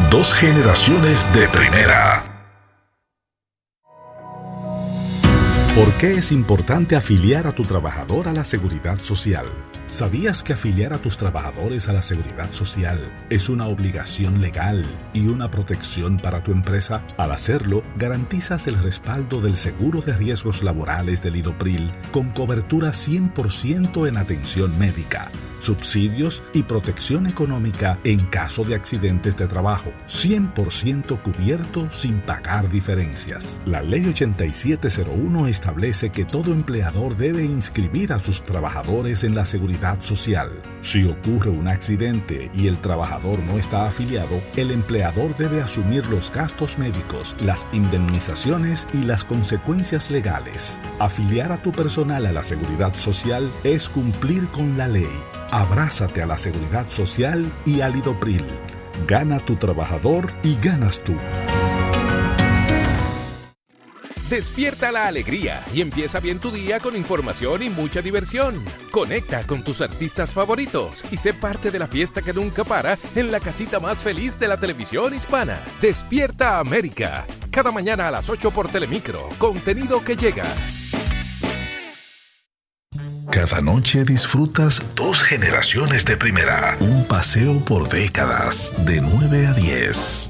Dos generaciones de primera. ¿Por qué es importante afiliar a tu trabajador a la Seguridad Social? ¿Sabías que afiliar a tus trabajadores a la Seguridad Social es una obligación legal y una protección para tu empresa? Al hacerlo, garantizas el respaldo del seguro de riesgos laborales del IDOPRIL con cobertura 100% en atención médica, subsidios y protección económica en caso de accidentes de trabajo, 100% cubierto sin pagar diferencias. La Ley 8701 establece que todo empleador debe inscribir a sus trabajadores en la Seguridad Social. Si ocurre un accidente y el trabajador no está afiliado, el empleador debe asumir los gastos médicos, las indemnizaciones y las consecuencias legales. Afiliar a tu personal a la Seguridad Social es cumplir con la ley. Abrázate a la Seguridad Social y al IDOPRIL. Gana tu trabajador y ganas tú. Despierta la alegría y empieza bien tu día con información y mucha diversión. Conecta con tus artistas favoritos y sé parte de la fiesta que nunca para en la casita más feliz de la televisión hispana. Despierta América. Cada mañana a las 8 por Telemicro. Contenido que llega. Cada noche disfrutas dos generaciones de primera. Un paseo por décadas de 9 a 10.